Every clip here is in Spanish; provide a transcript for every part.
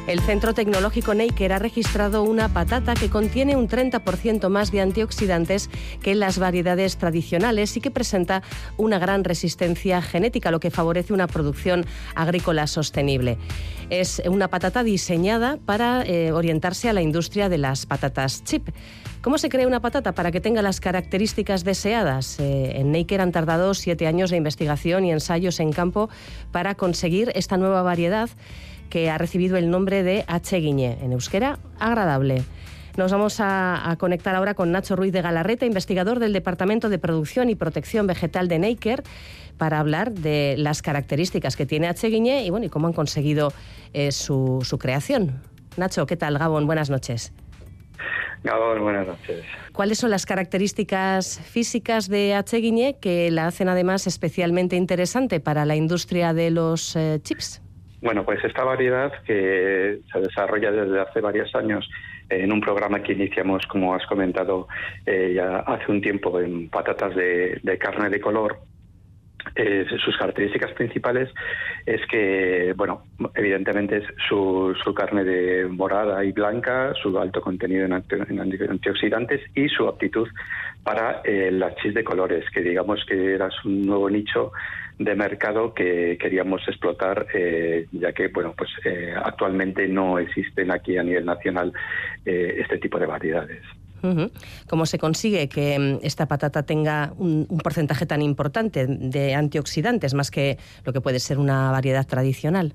El Centro Tecnológico Neiker ha registrado una patata que contiene un 30% más de antioxidantes que las variedades tradicionales y que presenta una gran resistencia genética, lo que favorece una producción agrícola sostenible. Es una patata diseñada para orientarse a la industria de las patatas chip. ¿Cómo se crea una patata para que tenga las características deseadas? En Neiker han tardado 7 años de investigación y ensayos en campo para conseguir esta nueva variedad que ha recibido el nombre de H. Guiñé, en euskera, agradable. Nos vamos a conectar ahora con Nacho Ruiz de Galarreta, investigador del Departamento de Producción y Protección Vegetal de Neiker, para hablar de las características que tiene H. Guiñé y cómo han conseguido su creación. Nacho, ¿qué tal? Gabón, buenas noches. Gabón, buenas noches. ¿Cuáles son las características físicas de H. Guiñé que la hacen además especialmente interesante para la industria de los chips? Bueno, pues esta variedad que se desarrolla desde hace varios años en un programa que iniciamos, como has comentado, ya hace un tiempo en patatas de carne de color. Sus características principales es que, evidentemente es su carne de morada y blanca, su alto contenido en antioxidantes y su aptitud para las chips de colores, que digamos que era un nuevo nicho de mercado que queríamos explotar, ya que actualmente no existen aquí a nivel nacional este tipo de variedades. ¿Cómo se consigue que esta patata tenga un porcentaje tan importante de antioxidantes, más que lo que puede ser una variedad tradicional?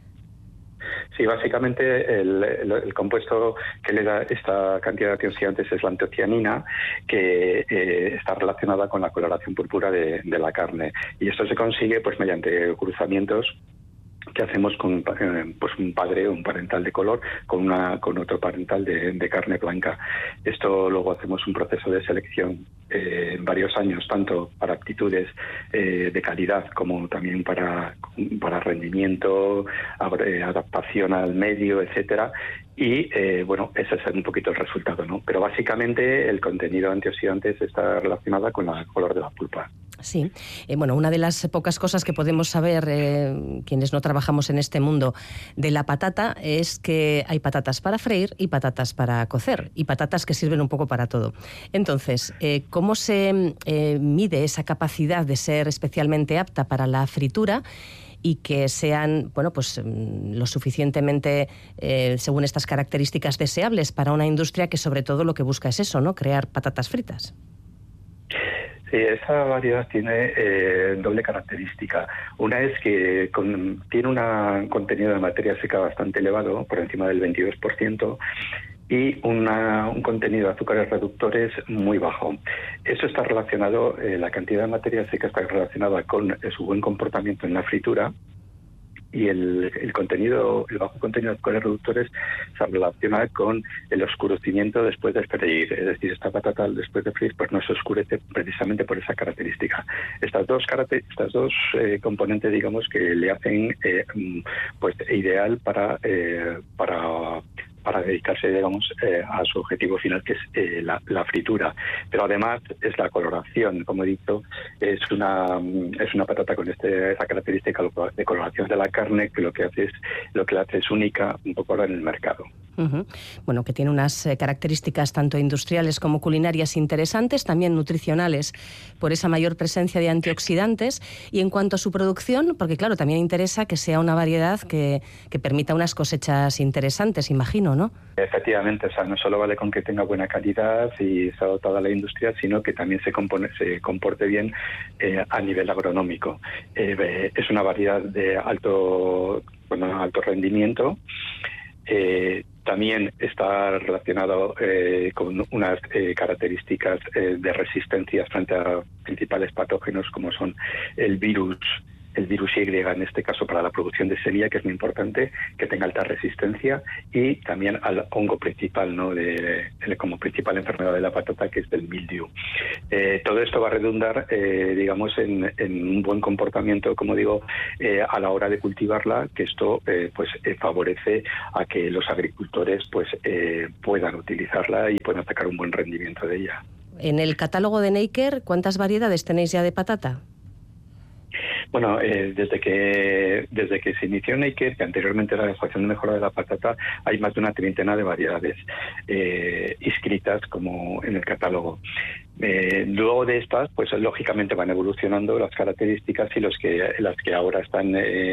Sí, básicamente el compuesto que le da esta cantidad de antioxidantes es la antocianina, que está relacionada con la coloración púrpura de la carne. Y esto se consigue mediante cruzamientos que hacemos con un padre o un parental de color con otro parental de carne blanca. Esto luego hacemos un proceso de selección en varios años, tanto para aptitudes de calidad como también para rendimiento, adaptación al medio, etcétera. Y ese es un poquito el resultado, ¿no? Pero básicamente el contenido de antioxidantes está relacionado con el color de la pulpa. Sí. Una de las pocas cosas que podemos saber quienes no trabajamos en este mundo de la patata es que hay patatas para freír y patatas para cocer y patatas que sirven un poco para todo. Entonces, ¿cómo se mide esa capacidad de ser especialmente apta para la fritura y que sean lo suficientemente, según estas características, deseables para una industria que sobre todo lo que busca es eso, ¿no? Crear patatas fritas? Sí, esa variedad tiene doble característica. Una es que tiene un contenido de materia seca bastante elevado, por encima del 22%, y un contenido de azúcares reductos muy bajo. Eso está relacionado, la cantidad de materia seca está relacionada con su buen comportamiento en la fritura, y el bajo contenido de azúcares reductores se relaciona con el oscurecimiento después de freír. Es decir, esta patata después de freír no se oscurece precisamente por esa característica. Estas dos componentes, digamos, que le hacen ideal para dedicarse, digamos, a su objetivo final, que es la fritura. Pero además es la coloración, como he dicho, es una patata con esa característica de coloración de la carne que lo que la hace es única un poco ahora en el mercado. Que tiene unas características tanto industriales como culinarias interesantes, también nutricionales por esa mayor presencia de antioxidantes. Y en cuanto a su producción, porque claro, también interesa que sea una variedad que permita unas cosechas interesantes, imagino, ¿no? Efectivamente, no solo vale con que tenga buena calidad y sea adaptada a la industria, sino que también se comporte bien a nivel agronómico. Es una variedad de alto rendimiento. También está relacionado con unas características de resistencia frente a principales patógenos como son el virus Y, en este caso para la producción de semilla, que es muy importante, que tenga alta resistencia, y también al hongo principal, ¿no? Como principal enfermedad de la patata, que es del mildew. Todo esto va a redundar, digamos, en un buen comportamiento, como digo, a la hora de cultivarla, que esto favorece a que los agricultores puedan utilizarla y puedan sacar un buen rendimiento de ella. En el catálogo de Neiker, ¿cuántas variedades tenéis ya de patata? Bueno, desde que se inició Neiker, que anteriormente era la Asociación de Mejora de la Patata, hay más de una treintena de variedades inscritas como en el catálogo. Luego de estas, pues lógicamente van evolucionando las características y las que ahora están,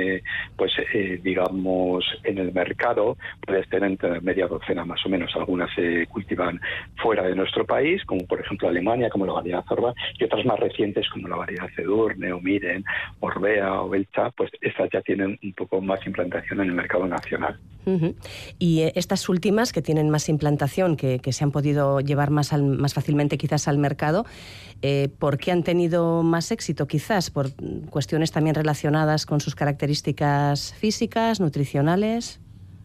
digamos, en el mercado, puede ser entre media docena más o menos. Algunas se cultivan fuera de nuestro país, como por ejemplo Alemania, como la variedad Zorba, y otras más recientes como la variedad Edurne, o Miren, Orbea o Belcha, pues estas ya tienen un poco más implantación en el mercado nacional. Uh-huh. Y estas últimas que tienen más implantación, que se han podido llevar más fácilmente quizás al mercado, ¿por qué han tenido más éxito? Quizás por cuestiones también relacionadas con sus características físicas, nutricionales.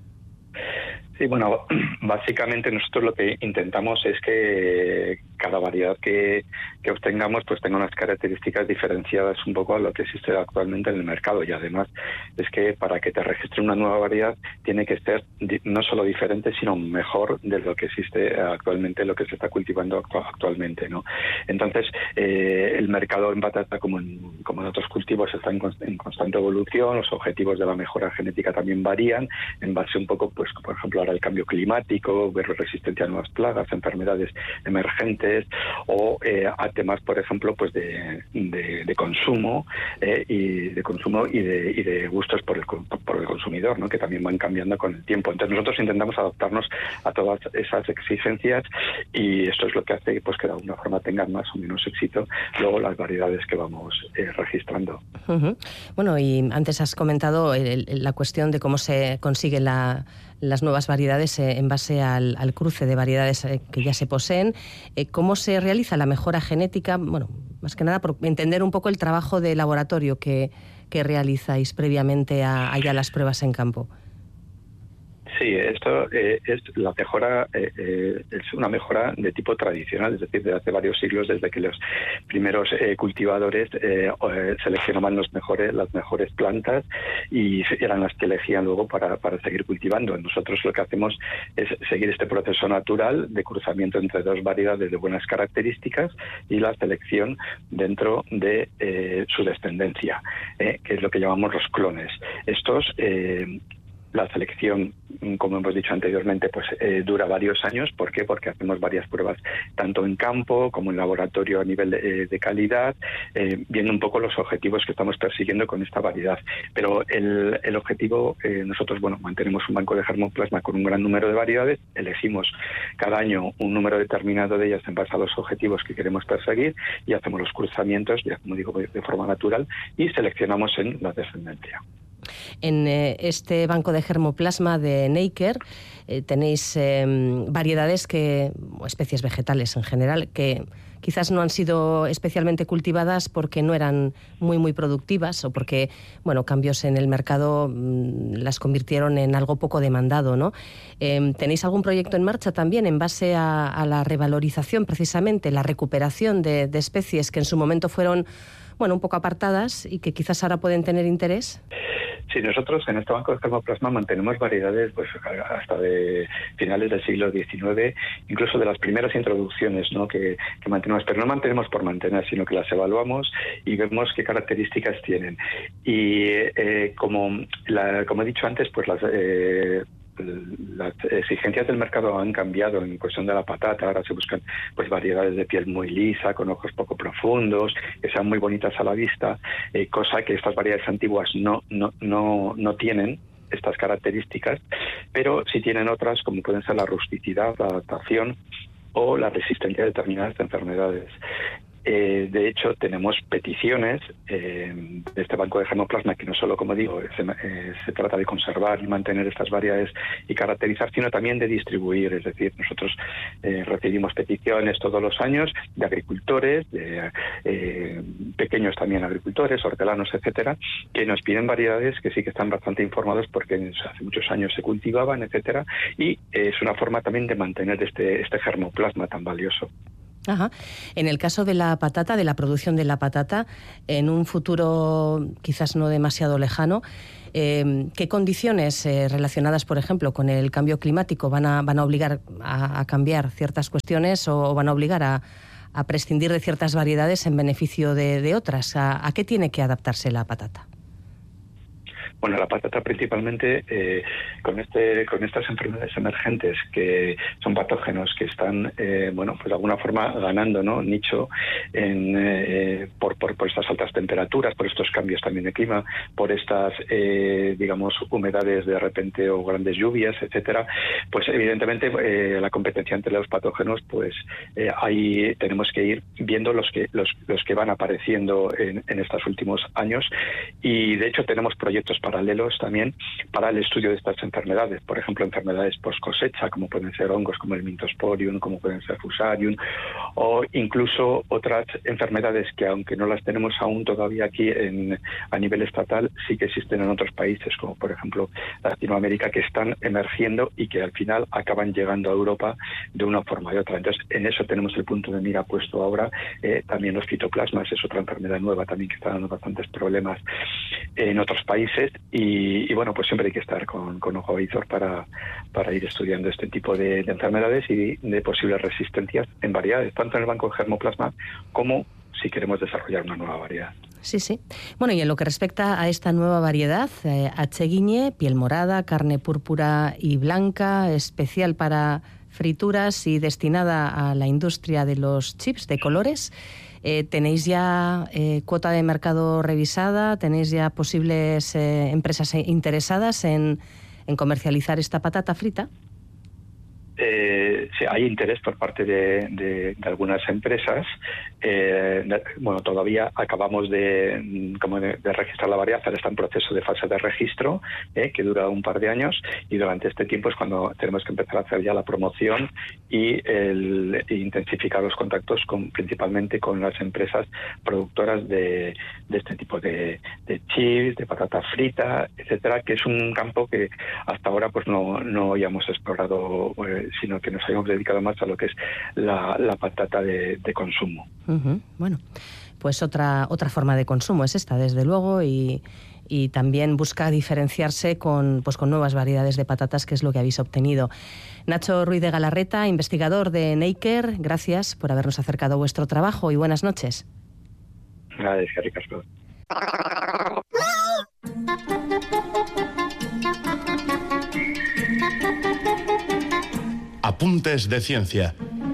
Sí, bueno, básicamente nosotros lo que intentamos es que cada variedad que obtengamos pues tenga unas características diferenciadas un poco a lo que existe actualmente en el mercado, y además es que para que te registre una nueva variedad tiene que ser no solo diferente sino mejor de lo que existe actualmente, lo que se está cultivando actualmente, ¿no? Entonces el mercado en patata como en otros cultivos está en constante evolución, los objetivos de la mejora genética también varían en base un poco, pues por ejemplo ahora el cambio climático, ver resistencia a nuevas plagas, enfermedades emergentes, o a temas, por ejemplo, pues de consumo y de gustos por el consumidor, ¿no? Que también van cambiando con el tiempo. Entonces nosotros intentamos adaptarnos a todas esas exigencias, y esto es lo que hace pues que de alguna forma tengan más o menos éxito luego las variedades que vamos registrando. Uh-huh. Bueno, y antes has comentado la cuestión de cómo se consiguen las nuevas variedades en base al cruce de variedades que ya se poseen. ¿Cómo se realiza la mejora genética? Bueno, más que nada por entender un poco el trabajo de laboratorio que realizáis previamente a las pruebas en campo. Sí, esto es la mejora, es una mejora de tipo tradicional, es decir, desde hace varios siglos, desde que los primeros cultivadores seleccionaban las mejores plantas y eran las que elegían luego para seguir cultivando. Nosotros lo que hacemos es seguir este proceso natural de cruzamiento entre dos variedades de buenas características y la selección dentro de su descendencia, que es lo que llamamos los clones. La selección, como hemos dicho anteriormente, pues dura varios años. ¿Por qué? Porque hacemos varias pruebas, tanto en campo como en laboratorio a nivel de calidad, viendo un poco los objetivos que estamos persiguiendo con esta variedad. Pero el objetivo, nosotros, mantenemos un banco de germoplasma con un gran número de variedades, elegimos cada año un número determinado de ellas en base a los objetivos que queremos perseguir y hacemos los cruzamientos, ya como digo, de forma natural, y seleccionamos en la descendencia. En este banco de germoplasma de Neiker tenéis variedades o especies vegetales en general, que quizás no han sido especialmente cultivadas porque no eran muy productivas o porque, cambios en el mercado las convirtieron en algo poco demandado, ¿no? ¿Tenéis algún proyecto en marcha también en base a la revalorización, precisamente, la recuperación de especies que en su momento fueron, un poco apartadas y que quizás ahora pueden tener interés? Sí, nosotros en este banco de germoplasma mantenemos variedades pues hasta de finales del siglo XIX, incluso de las primeras introducciones, ¿no? que mantenemos, pero no mantenemos por mantener, sino que las evaluamos y vemos qué características tienen. Y como he dicho antes, pues las exigencias del mercado han cambiado en cuestión de la patata. Ahora se buscan pues variedades de piel muy lisa, con ojos poco profundos, que sean muy bonitas a la vista, cosa que estas variedades antiguas no tienen estas características, pero sí tienen otras, como pueden ser la rusticidad, la adaptación o la resistencia a determinadas enfermedades. De hecho, tenemos peticiones de este banco de germoplasma, que no solo, como digo, se trata de conservar y mantener estas variedades y caracterizar, sino también de distribuir. Es decir, nosotros recibimos peticiones todos los años de agricultores, de pequeños también agricultores, hortelanos, etcétera, que nos piden variedades que sí que están bastante informados porque hace muchos años se cultivaban, etcétera, y es una forma también de mantener este germoplasma tan valioso. Ajá. En el caso de la patata, de la producción de la patata, en un futuro quizás no demasiado lejano, ¿qué condiciones relacionadas, por ejemplo, con el cambio climático van a obligar a cambiar ciertas cuestiones o van a obligar a prescindir de ciertas variedades en beneficio de otras. ¿A qué tiene que adaptarse la patata? Bueno, la patata principalmente con estas enfermedades emergentes que son patógenos que están, pues de alguna forma ganando, ¿no?, nicho por estas altas temperaturas, por estos cambios también de clima, por estas, humedades de repente o grandes lluvias, etcétera. Pues evidentemente la competencia entre los patógenos, pues ahí tenemos que ir viendo los que van apareciendo en estos últimos años, y de hecho tenemos proyectos paralelos también para el estudio de estas enfermedades, por ejemplo enfermedades post cosecha, como pueden ser hongos como el Mythosporium, como pueden ser Fusarium, o incluso otras enfermedades que, aunque no las tenemos aún todavía aquí a nivel estatal, sí que existen en otros países, como por ejemplo Latinoamérica, que están emergiendo y que al final acaban llegando a Europa de una forma u otra. Entonces, en eso tenemos el punto de mira puesto ahora. También los fitoplasmas es otra enfermedad nueva también que está dando bastantes problemas en otros países, y bueno, pues siempre hay que estar con ojo avizor para ir estudiando este tipo de enfermedades y de posibles resistencias en variedades, tanto en el banco de germoplasma como si queremos desarrollar una nueva variedad. Sí, sí. Bueno, y en lo que respecta a esta nueva variedad, Acheguiñe, piel morada, carne púrpura y blanca, especial para frituras y destinada a la industria de los chips de colores. ¿Tenéis ya cuota de mercado revisada? ¿Tenéis ya posibles empresas interesadas en comercializar esta patata frita? Sí, hay interés por parte de algunas empresas. Todavía acabamos de registrar la variedad. Ahora está en proceso de fase de registro, que dura un par de años, y durante este tiempo es cuando tenemos que empezar a hacer ya la promoción y intensificar los contactos principalmente con las empresas productoras de este tipo de chips, de patata frita, etcétera, que es un campo que hasta ahora pues no habíamos explorado, sino que nos habíamos dedicado más a lo que es la patata de consumo. Uh-huh. Bueno, pues otra forma de consumo es esta, desde luego, y también busca diferenciarse con nuevas variedades de patatas, que es lo que habéis obtenido. Nacho Ruiz de Galarreta, investigador de Neiker, gracias por habernos acercado a vuestro trabajo y buenas noches. Gracias, Ricardo. Apuntes de ciencia.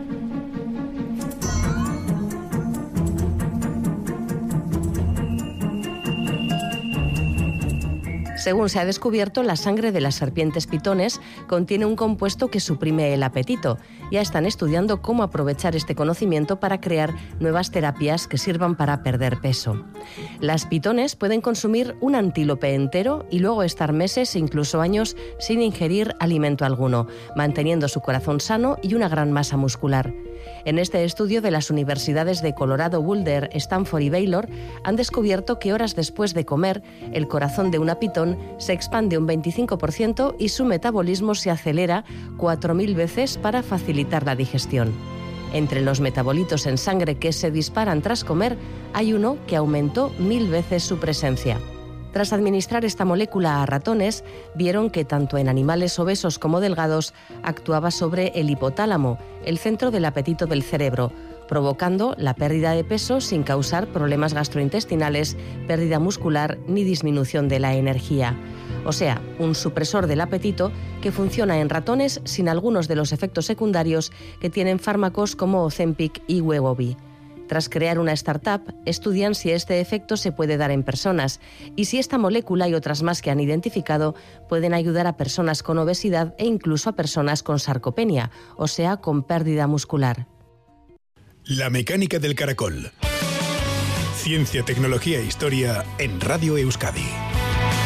Según se ha descubierto, la sangre de las serpientes pitones contiene un compuesto que suprime el apetito. Ya están estudiando cómo aprovechar este conocimiento para crear nuevas terapias que sirvan para perder peso. Las pitones pueden consumir un antílope entero y luego estar meses e incluso años sin ingerir alimento alguno, manteniendo su corazón sano y una gran masa muscular. En este estudio de las universidades de Colorado Boulder, Stanford y Baylor, han descubierto que horas después de comer, el corazón de una pitón se expande un 25% y su metabolismo se acelera 4.000 veces para facilitar la digestión. Entre los metabolitos en sangre que se disparan tras comer, hay uno que aumentó 1.000 veces su presencia. Tras administrar esta molécula a ratones, vieron que tanto en animales obesos como delgados actuaba sobre el hipotálamo, el centro del apetito del cerebro, provocando la pérdida de peso sin causar problemas gastrointestinales, pérdida muscular ni disminución de la energía. O sea, un supresor del apetito que funciona en ratones sin algunos de los efectos secundarios que tienen fármacos como Ozempic y Wegovy. Tras crear una startup, estudian si este efecto se puede dar en personas y si esta molécula y otras más que han identificado pueden ayudar a personas con obesidad e incluso a personas con sarcopenia, o sea, con pérdida muscular. La mecánica del caracol. Ciencia, tecnología e historia en Radio Euskadi.